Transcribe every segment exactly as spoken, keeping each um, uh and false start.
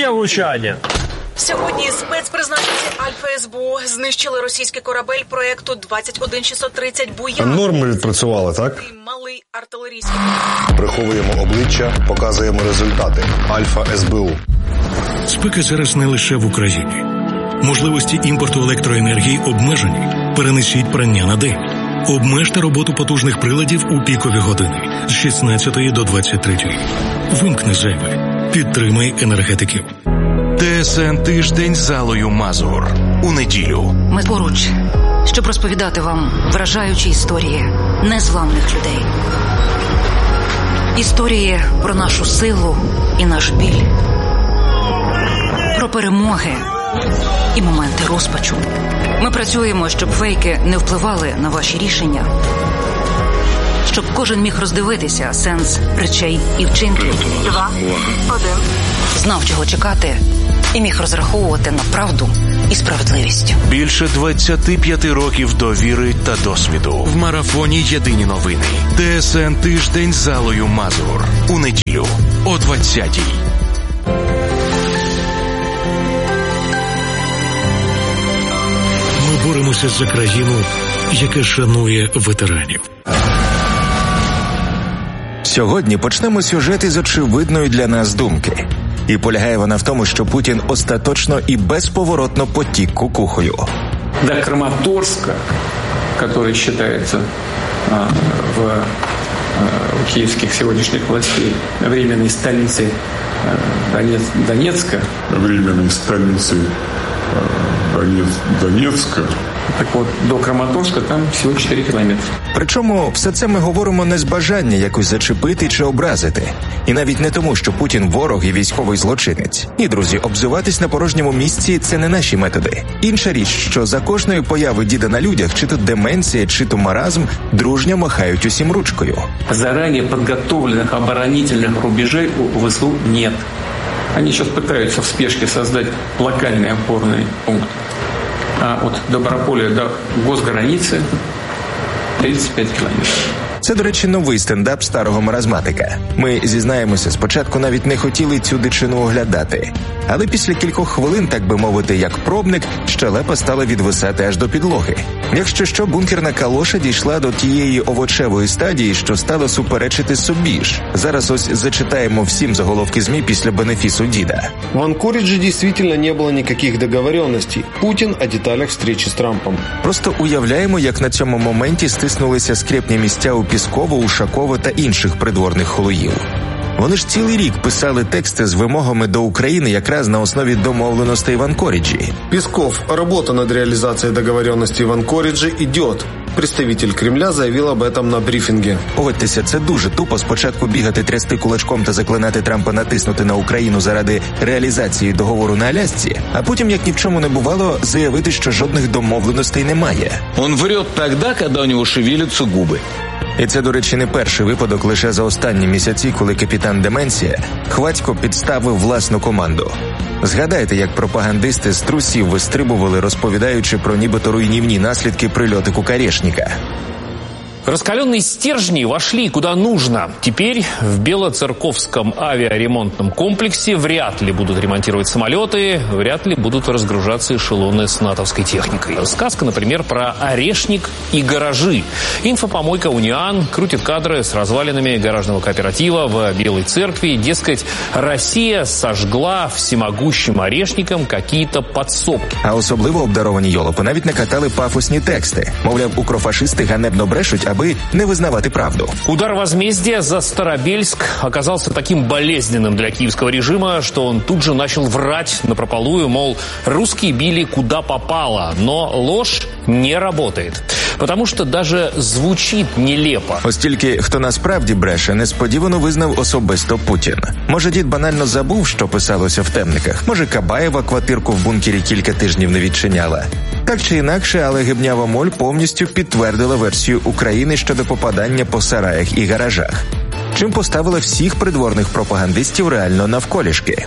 Є влучання. Сьогодні спецпризначенці Альфа-СБУ знищили російський корабель проєкту двадцять один шістсот тридцять «Буян». Норми відпрацювали, так? Малий артилерійський. Приховуємо обличчя, показуємо результати. Альфа-СБУ. Спека зараз не лише в Україні. Можливості імпорту електроенергії обмежені. Перенесіть прання на день. Обмежте роботу потужних приладів у пікові години з шістнадцятої до двадцять третьої. Вимкни зайве. Підтримай енергетиків. ТСН «Тиждень» з Аллою Мазур. У неділю. Ми поруч, щоб розповідати вам вражаючі історії незламних людей. Історії про нашу силу і наш біль. Про перемоги і моменти розпачу. Ми працюємо, щоб фейки не впливали на ваші рішення. Щоб кожен міг роздивитися сенс речей і вчинків. Два, один. Знав, чого чекати, і міг розраховувати на правду і справедливість. Більше двадцять п'ять років довіри та досвіду. В марафоні «Єдині новини». ТСН «Тиждень» з Аллою Мазур. У неділю о двадцятій. Ми боремося за країну, яка шанує ветеранів. Сьогодні почнемо сюжет із очевидної для нас думки. І полягає вона в тому, що Путін остаточно і безповоротно потік кукухою. До Краматорска, який вважається а, в а, у київських сьогоднішніх властей временной столицей а, Донец, Донецка. Временной столицей а, Донец, Донецка. Так от, до Краматорська там всього чотири кілометри. Причому все це ми говоримо не з бажання якось зачепити чи образити. І навіть не тому, що Путін ворог і військовий злочинець. Ні, друзі, обзиватись на порожньому місці – це не наші методи. Інша річ, що за кожної появи діда на людях, чи то деменція, чи то маразм, дружньо махають усім ручкою. Заранее підготовлених оборонительних рубежей у ВСУ нет. Они сейчас пытаются в спешке создать локальный опорный пункт. А от Доброполя до госграниці тридцять п'ять кілометрів. Це, до речі, новий стендап старого маразматика. Ми, зізнаємося, спочатку навіть не хотіли цю дичину оглядати. Але після кількох хвилин, так би мовити, як пробник, щелепа стала відвисати аж до підлоги. Якщо що, бункерна калоша дійшла до тієї овочевої стадії, що стала суперечити собі ж. Зараз ось зачитаємо всім заголовки ЗМІ після бенефісу діда. В Анкориджі дійсно не було ніяких договоренностей. Путін о деталях зустрічі з Трампом. Просто уявляємо, як на цьому моменті стиснулися скрепні місця у Пісково, Ушакова та інших придворних холуїв. Вони ж цілий рік писали тексти з вимогами до України якраз на основі домовленостей в Анкориджі. Пісков, робота над реалізацією договоренностей в Анкориджі йде. Представитель Кремля заявив об этом на брифінгі. Погодьтеся, це дуже тупо спочатку бігати, трясти кулачком та заклинати Трампа натиснути на Україну заради реалізації договору на Алясці, а потім, як ні в чому не бувало, заявити, що жодних домовленостей немає. Он врет тогда, когда у нього шевелятся губи. І це, до речі, не перший випадок лише за останні місяці, коли капітан Деменція хвацько підставив власну команду. Згадайте, як пропагандисти з трусів вистрибували, розповідаючи про нібито руйнівні наслідки прильоту Карєшніка. Раскаленные стержни вошли куда нужно. Теперь в Белоцерковском авиаремонтном комплексе вряд ли будут ремонтировать самолеты, вряд ли будут разгружаться эшелоны с натовской техникой. Сказка, например, про Орешник и гаражи. Инфопомойка «Униан» крутит кадры с развалинами гаражного кооператива в Белой Церкви. Дескать, Россия сожгла всемогущим Орешником какие-то подсобки. А особливо обдаровані йолопи навіть накатали пафосні тексти. Мовляв, укрофашисти ганебно брешуть, аби не визнавати правду. Удар возмездия за Старобельск оказался таким болезненным для киевского режима, что он тут же начал врать напропалую, мол, русские били куда попало, но ложь не работает. Потому что даже звучит нелепо. Ось тільки хто насправді бреше, несподівано визнав особисто Путін. Може, дід банально забув, що писалося в темниках? Може, Кабаєва квартирку в бункері кілька тижнів не відчиняла? Так чи інакше, але гибнява моль повністю підтвердила версію України щодо попадання по сараях і гаражах. Чим поставила всіх придворних пропагандистів реально навколішки.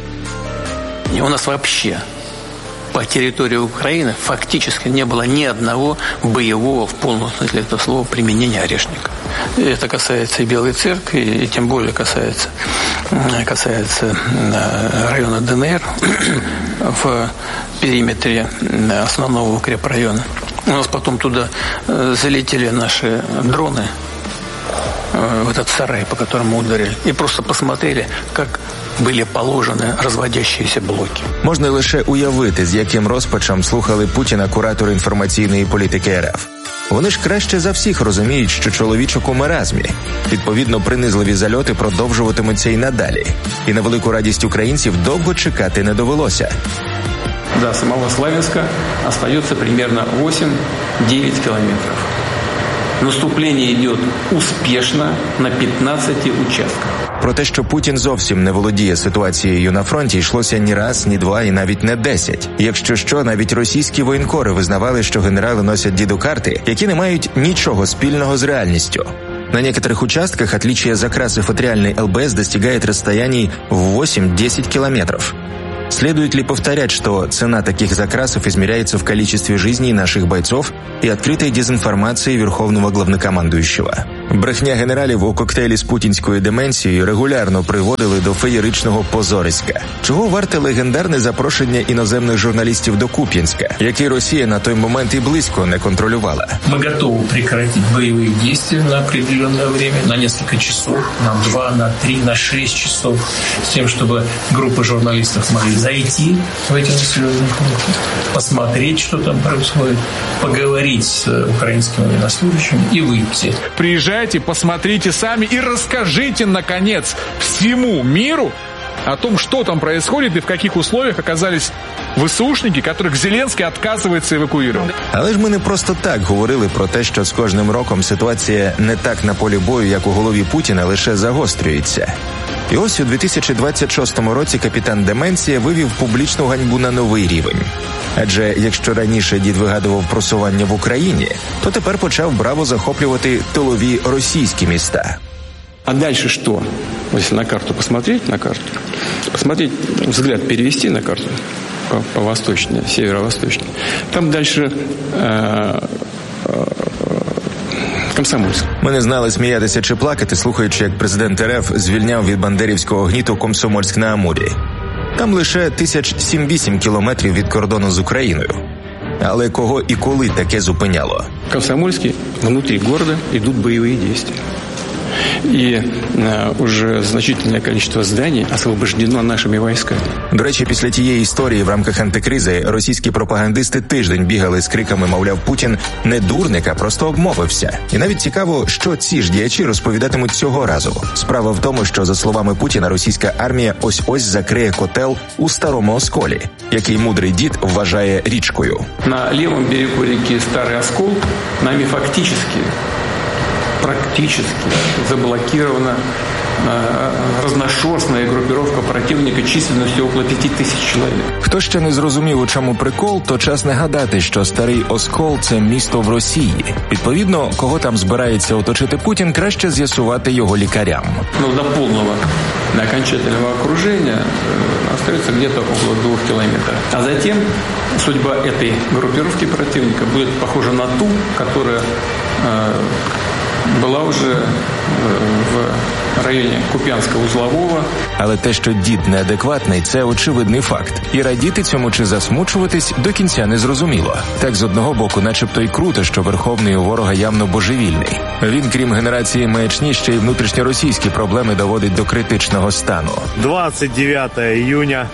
У нас вообще по территории Украины фактически не было ни одного боевого в полном смысле этого слова применения Орешника. это касается и Белой Церкви, и тем более касается, касается района ДНР в периметре основного укрепрайона. У нас потом туда залетели наши дроны в этот сарай, по которому ударили, и просто посмотрели, как були положені розводящіся блоки. Можна лише уявити, з яким розпачем слухали Путіна куратори інформаційної політики РФ. Вони ж краще за всіх розуміють, що чоловічок у маразмі. Відповідно, принизливі зальоти продовжуватимуться і надалі. І на велику радість українців довго чекати не довелося. До самого Славянска остается примерно восемь-девять километров. Наступление идет успешно на п'ятнадцяти участках. Про те, що Путін зовсім не володіє ситуацією на фронті, йшлося ні раз, ні два і навіть не десять. Якщо що, навіть російські воєнкори визнавали, що генерали носять дідукарти, які не мають нічого спільного з реальністю. На некоторых участках отличие закрасов от реальной ЛБС достигает расстояний в восемь-десять километров. Следует ли повторять, что цена таких закрасов измеряется в количестве жизней наших бойцов и открытой дезинформации верховного главнокомандующего? Брехня генералів у коктейлі з путінською деменцією регулярно приводили до феєричного позориська. Чого варте легендарне запрошення іноземних журналістів до Куп'янська, який Росія на той момент і близько не контролювала? Мы готовы прекратить боевые действия на определенное время, на несколько часов, на два, на три, на шесть часов, с тем, чтобы группы журналистов могли зайти в эти населенные пункты, посмотреть, что там происходит, поговорить с украинскими военнослужащими и выйти. Приезжайте, посмотрите сами и расскажите, наконец, всему миру о том, что там происходит и в каких условиях оказались ВСУшники, которых Зеленський отказується евакуювати. Але ж ми не просто так говорили про те, що з кожним роком ситуація не так на полі бою, як у голові Путіна, лише загострюється. І ось у дві тисячі двадцять шостому році капітан Деменція вивів публічну ганьбу на новий рівень. Адже якщо раніше дід вигадував просування в Україні, то тепер почав браво захоплювати тилові російські міста. А дальше что? Если на карту посмотреть, на карту, посмотреть, взгляд перевести на карту по, по восточной, северо-восточной, там дальше э, э, Комсомольськ. Ми не знали, сміятися чи плакати, слухаючи, як президент РФ звільняв від бандерівського гніту Комсомольськ на Амурі. Там лише тисяч сім-вісім кілометрів від кордону з Україною. Але кого і коли таке зупиняло? В Комсомольске внутри города идут боевые действия. І е, уже значительне количество зданий освобождено нашими військами. До речі, після тієї історії в рамках антикризи російські пропагандисти тиждень бігали з криками, мовляв, Путін не дурник, а просто обмовився. І навіть цікаво, що ці ж діячі розповідатимуть цього разу. Справа в тому, що, за словами Путіна, російська армія ось-ось закриє котел у Старому Осколі, який мудрий дід вважає річкою. На лівому берегу ріки Старий Оскол нами фактично практически заблокирована э, разношерстная группировка противника численностью около п'яти тисяч чоловік. Хто ще не зрозумів, у чому прикол, то час нагадати, що Старий Оскол – це місто в Росії. Відповідно, кого там збирається оточити Путін, краще з'ясувати його лікарям. Ну, до повного, до окончательного окружения э, остается где-то около двух километров. А затем судьба этой группировки противника будет похожа на ту, которая э, була вже в районі Куп'янська-Узлового. Але те, що дід неадекватний, це очевидний факт. І радіти цьому чи засмучуватись до кінця не зрозуміло. Так, з одного боку, начебто й круто, що верховний у ворога явно божевільний. Він, крім генерації маячні, ще й внутрішньоросійські проблеми доводить до критичного стану. двадцять дев'ятого июня.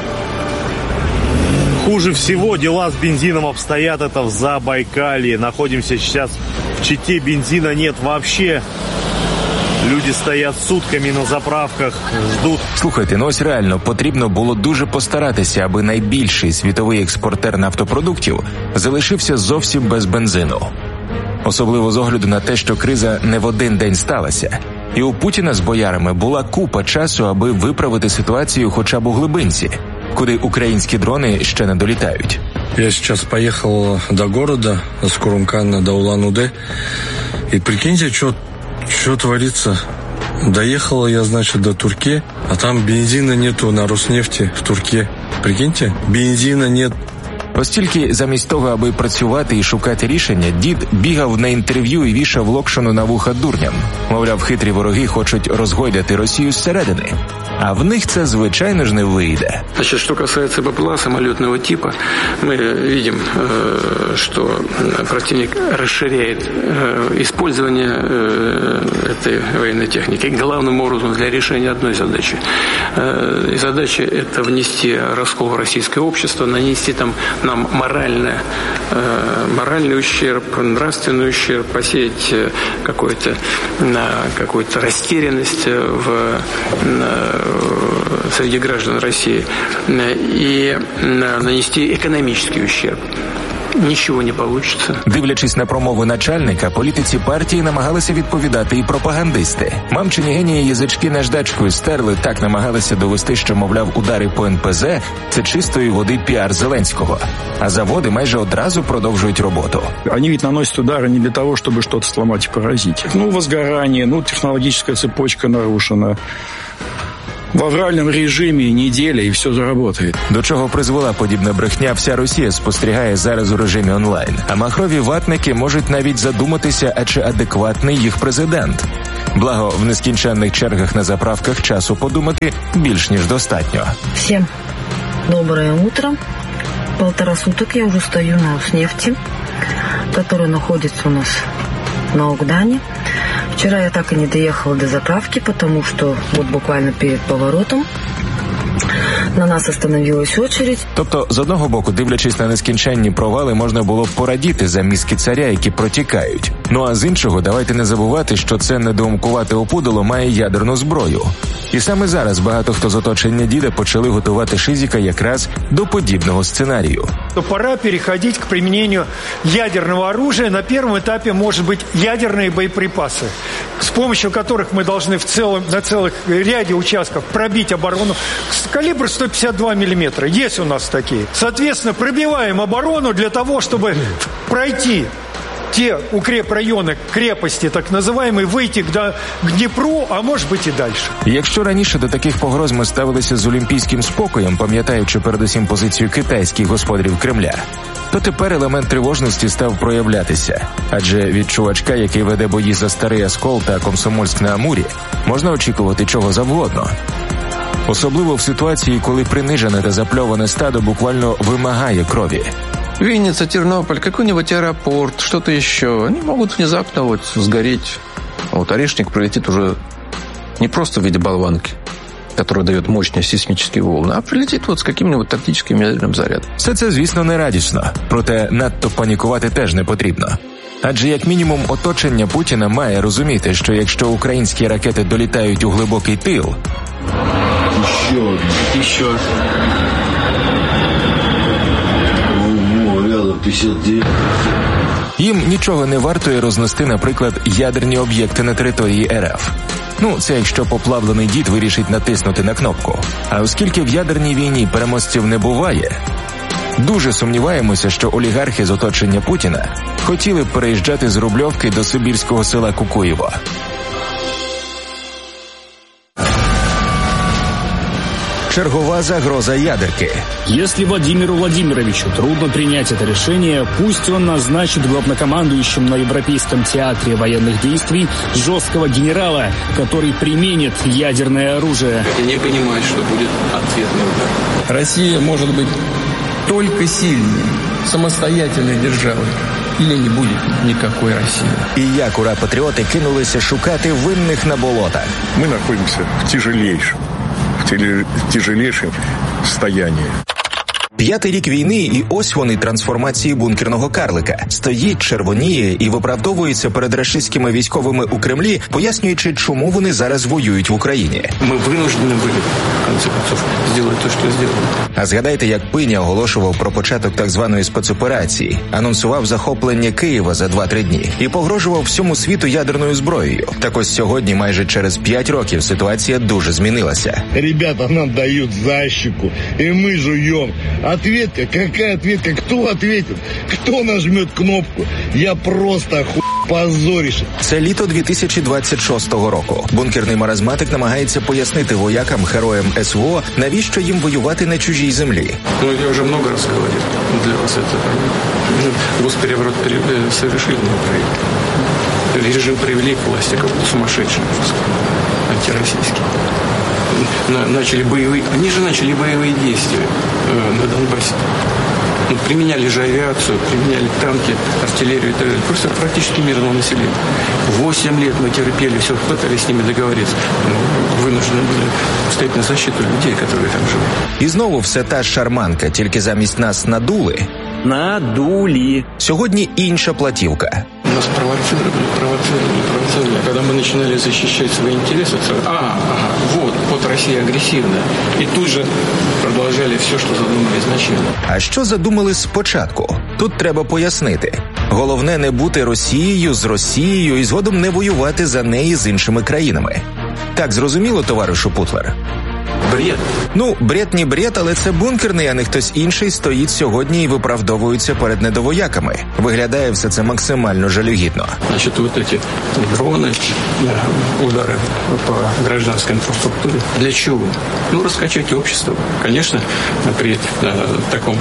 Хуже всего дела с бензином обстоят это в Забайкалье. Находимся сейчас в Чите, бензина нет вообще. Люди стоять сутками на заправках, ждуть. Слухайте, ну ось реально потрібно було дуже постаратися, аби найбільший світовий експортер нафтопродуктів залишився зовсім без бензину. Особливо з огляду на те, що криза не в один день сталася. І у Путіна з боярами була купа часу, аби виправити ситуацію хоча б у глибинці, куди українські дрони ще не долітають. Я сейчас поехал до города, с Курумкана до Улан-Удэ, и прикиньте, что что творится. Доехал я, значит, до Турке, а там бензина нету на Роснефти в Турке. Прикиньте, бензина нет Оскільки замість того, аби працювати і шукати рішення, дід бігав на інтерв'ю і вішав локшину на вуха дурням. Мовляв, хитрі вороги хочуть розгойдати Росію зсередини. А в них це, звичайно ж, не вийде. Значит, что касается БПЛА самолетного типа, мы видим, что противник расширяет использование этой военной техники главным образом для решения одной задачи. И задача – это внести раскол в российское общество, нанести там нам морально, моральный ущерб, нравственный ущерб, посеять какую-то, какую-то растерянность в, среди граждан России и нанести экономический ущерб. Нічого не получится. Дивлячись на промову начальника, політиці партії намагалися відповідати і пропагандисти. Мамчині генії язички наждачкою стерли, так намагалися довести, що, мовляв, удари по ен пе зет – це чистої води піар Зеленського. А заводи майже одразу продовжують роботу. Они ведь наносят удары не для того, чтобы что-то сломать и поразить. Ну, возгорание, ну, технологическая цепочка нарушена. В авральному режимі неділя і все заработає. До чого призвела подібна брехня, вся Росія спостерігає зараз у режимі онлайн. А махрові ватники можуть навіть задуматися, а чи адекватний їх президент. Благо, в нескінченних чергах на заправках часу подумати більш ніж достатньо. Всім доброе утро. Полтора суток я уже стою на Роснефти, который находится у нас на Огдане. Вчера я так и не доехала до заправки, потому что вот буквально перед поворотом на нас остановилась очередь. Тобто, з одного боку, дивлячись на нескінченні провали, можна було б порадіти за мізки царя, які протікають. Ну а з іншого, давайте не забувати, що це недоумкувате опудало має ядерну зброю. І саме зараз багато хто з оточення діда почали готувати Шизика якраз до подібного сценарію. То пора переходить к применению ядерного оружия. На первом этапе, может быть, ядерные боеприпасы, с помощью которых мы должны в целом, на целых ряде участков пробить оборону. Калибр сто пятьдесят два миллиметра. Есть у нас такие. Соответственно, пробиваем оборону для того, чтобы пройти те укрепрайоны, крепости, так называемые, выйти к Дніпру, а може бути і далі. Якщо раніше до таких погроз ми ставилися з олімпійським спокоєм, пам'ятаючи передусім позицію китайських господарів Кремля, то тепер елемент тривожності став проявлятися. Адже від чувачка, який веде бої за Старий Оскол та Комсомольськ на Амурі, можна очікувати чого завгодно. Особливо в ситуації, коли принижене та запльоване стадо буквально вимагає крові. Винница, Тернополь, какой-нибудь аэропорт, что-то еще. Они могут внезапно вот сгореть. Вот Орешник прилетит уже не просто в виде болванки, которая дает мощные сейсмические волны, а прилетит вот с каким-нибудь тактическим ядерным зарядом. Все це, звісно, не радісно. Проте надто панікувати теж не потрібно. Адже як мінімум оточення Путіна має розуміти, що якщо українські ракети долітають у глибокий тил... Ще одна. Ще їм нічого не вартує рознести, наприклад, ядерні об'єкти на території ер еф. Ну, це якщо поплавлений дід вирішить натиснути на кнопку. А оскільки в ядерній війні переможців не буває, дуже сумніваємося, що олігархи з оточення Путіна хотіли б переїжджати з Рубльовки до сибірського села Кукуєво. Чергова загроза ядерки. Если Владимиру Владимировичу трудно принять это решение, пусть он назначит главнокомандующим на Европейском театре военных действий жесткого генерала, который применит ядерное оружие. И не понимает, что будет ответный удар. Россия может быть только сильной, самостоятельной державой. Или не буде ніякої Росії. І як ура-патріоти кинулися шукати винних на болотах. Ми знаходимося в тяжелейшем, в тяжелейшем состоянии. П'ятий рік війни, і ось вони, трансформації бункерного карлика. Стоїть, червоніє і виправдовується перед рашистськими військовими у Кремлі, пояснюючи, чому вони зараз воюють в Україні. Ми винуждені були, в кінці кінців, зробити те, що зробили. А згадайте, як Пиня оголошував про початок так званої спецоперації, анонсував захоплення Києва за два-три дні і погрожував всьому світу ядерною зброєю. Так ось сьогодні, майже через п'ять років, ситуація дуже змінилася. Ребята нам дають защику, і ми жуємо. Ответка? Какая ответка? Кто ответит? Кто нажмет кнопку? Я просто оху... позоріше. Це літо дві тисячі двадцять шостого року. Бункерний маразматик намагається пояснити воякам, героям ес ве о, навіщо їм воювати на чужій землі. Ну, я вже много раз говорив для вас це. Госпереворот совершили на Украине. Режим привели к власти какой-то сумасшедший, антироссийский. Начали боевые, они же начали боевые действия на Донбассе. Применяли же авиацию, применяли танки, артиллерию и так далее. Просто практически мирного населения. Восемь лет мы терпели, все, пытались с ними договориться. Вынуждены были стоять на защиту людей, которые там живут. І знову все та ж шарманка, тільки замість нас надули. Надули. Сьогодні інша платівка. Нас провоцировали, провоцировали, провоцировали. А когда мы начинали защищать свои интересы, а, ага, вот, вот Россия агрессивная. И тут же продолжали все, що задумали изначально. А що задумали спочатку? Тут треба пояснити. Головне не бути Росією з Росією і згодом не воювати за неї з іншими країнами. Так зрозуміло, товаришу Путлер? Бред. Ну, бред не бред, але це бункерний, а не хтось інший стоїть сьогодні і виправдовується перед недовояками. Виглядає все це максимально жалюгідно. Значить, вот эти дрони, удари по гражданской инфраструктуре. Для чего? Ну, раскачать общество. Конечно, при таком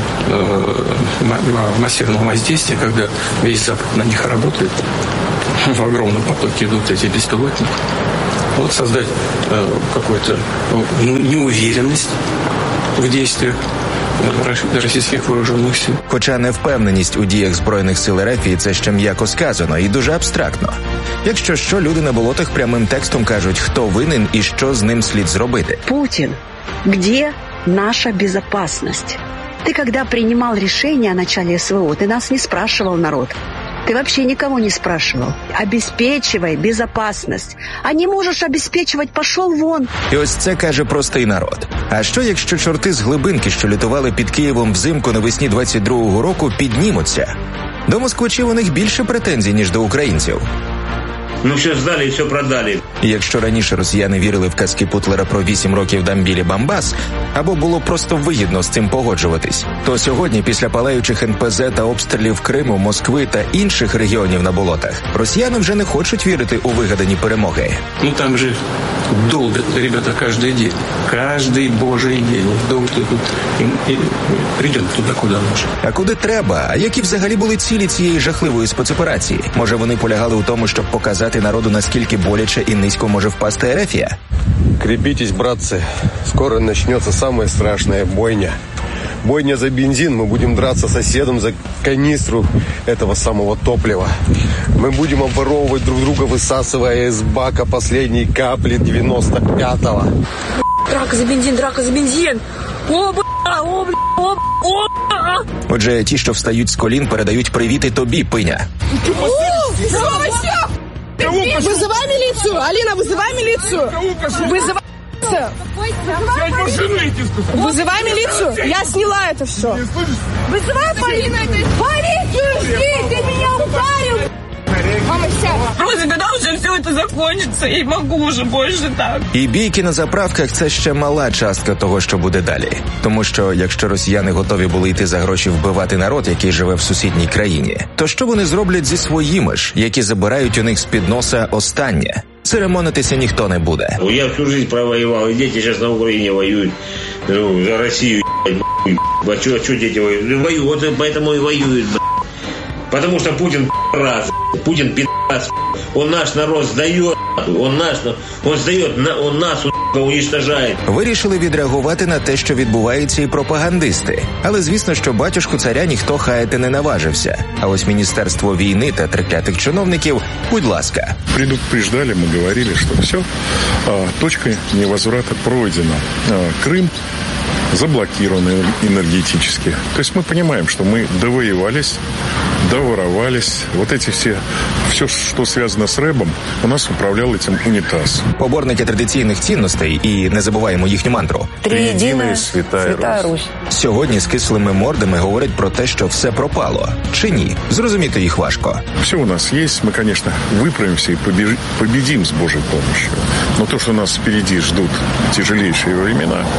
массивном воздействии, когда весь Запад на них работает, в огромном потоке идут эти беспилотники. Вот создать э, какую-то ну, неуверенность в действиях російських вооружених сил. Хоча невпевненість у діях Збройних сил РФ – це ще м'яко сказано і дуже абстрактно. Якщо що, люди на болотах прямим текстом кажуть, хто винен і що з ним слід зробити. Путин, где наша безопасность? Ты когда принимал решение о начале эс вэ о, ты нас не спрашивал, народ. Ты вообще никого не спрашивал. Обеспечивай безопасность. А не можешь обеспечивать, пошел вон. І ось це каже простий народ. А що, якщо чорти з глибинки, що лютували під Києвом взимку навесні двадцять другого року, піднімуться? До москвичів у них більше претензій, ніж до українців. Ну все здали і все продали. І якщо раніше росіяни вірили в казки Путлера про вісім років Дамбілі Бамбас, або було просто вигідно з цим погоджуватись, то сьогодні, після палаючих ен пе зет та обстрілів Криму, Москви та інших регіонів на болотах, росіяни вже не хочуть вірити у вигадані перемоги. Ну там же долбят, ребята, каждый день. Каждый божий день. Долбят і, і прийдемо туди, куди може. А куди треба? А які взагалі були цілі цієї жахливої спецоперації? Може, вони полягали у тому, щоб показати народу, наскільки боляче і низько може впасти РФ? Крепитесь, братцы. Скоро начнется самая страшная бойня. Бойня за бензин. Мы будем драться с соседом за канистру этого самого топлива. Мы будем обворовывать друг друга, высасывая из бака последние капли девяносто пятого. Драка за бензин, драка за бензин. О, бля, о, бля, о, о, бля. Отже, ті, що встають з колін, передають привіти тобі, пиня. Вызывай милицию! Алина, вызывай милицию! Вызывай милицию! Вызывай милицию! Я сняла это все! Вызывай полицию! Полицию жди! Ты меня ударил! Мама, сядь! Просто когда уже все это закончится, я не могу уже больше так. І бійки на заправках – це ще мала частка того, що буде далі. Тому що, якщо росіяни готові були йти за гроші вбивати народ, який живе в сусідній країні, то що вони зроблять зі своїми ж, які забирають у них з-під носа останнє? Церемонитися ніхто не буде. Я всю жизнь провоевал, и дети сейчас на Украине воюют. Ну, за Россию, а что, что дети воюют? Воюют, вот поэтому и воюют, потому что Путин пи***раз, Путин пи***раз, он наш народ сдает, он наш, он сдает, он нас уничтожает. Вирішили відреагувати на те, що відбувається, і пропагандисти. Але звісно, що батюшку царя ніхто хаяти не наважився. А ось Міністерство війни та треклятих чиновників, будь ласка. Предупреждали, мы говорили, что все, точка невозврата пройдена. Крым заблокированы энергетически. То есть мы понимаем, что мы довоевались, доворовались. Вот эти все, все, что связано с рэбом, у нас управлял этим унитаз. Поборники традиційних цінностей, і не забуваємо їхню мантру. Триєдина святая, святая Русь. Сьогодні з кислими мордами говорять про те, що все пропало. Чи ні? Зрозуміти їх важко. Все у нас есть. Мы, конечно, выправимся и победим с Божьей помощью. Но то, что нас впереди ждут тяжелейшие времена,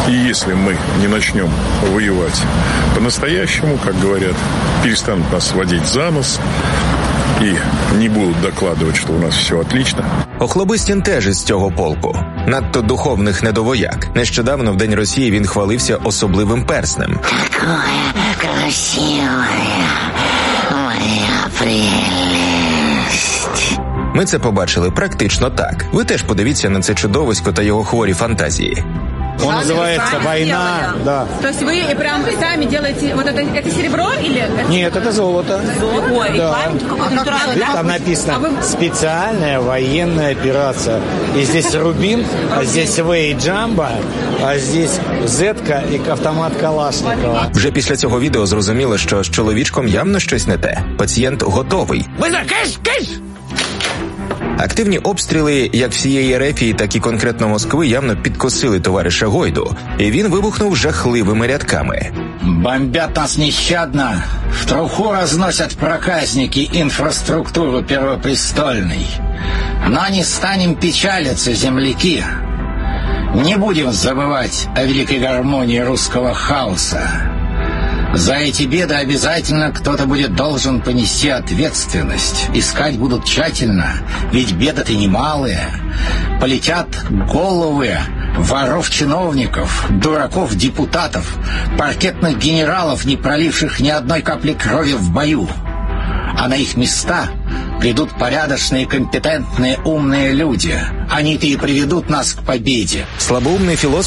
И если мы не начнем воевать по-настоящему, как говорят, перестанут нас водить за нос і не будуть докладувати, що у нас все отлично. Охлобистін теж із цього полку. Надто духовних недовояк. Нещодавно в День Росії він хвалився особливим перснем. Какое красивое моя прелесть. Ми це побачили практично так. Ви теж подивіться на це чудовисько та його хворі фантазії. Он называется «Война». Да. То есть вы и прям сами делаете... Вот это, это серебро или... Нет, это золото. Золото? Ой, да. какой натуральный, да? Там написано а вы... «Специальная военная операция». И здесь рубин, а здесь Вей Джамбо, а здесь Зетка і автомат Калашникова. Вже після цього відео зрозуміло, що з чоловічком явно щось не те. Пацієнт готовий. Киш, киш! Активні обстріли як всієї Ерефії, так і конкретно Москви явно підкосили товариша Гойду, і він вибухнув жахливими рядками. Бомбят нас нещадно, в труху разносят проказники инфраструктуру Первопрестольной. Но не станем печалиться, земляки. Не будем забывать о великой гармонии русского хаоса. За эти беды обязательно кто-то будет должен понести ответственность. Искать будут тщательно, ведь беды-то немалые. Полетят головы воров-чиновников, дураков-депутатов, паркетных генералов, не проливших ни одной капли крови в бою. А на их места придут порядочные, компетентные, умные люди. Они-то и приведут нас к победе. Слабоумний філософ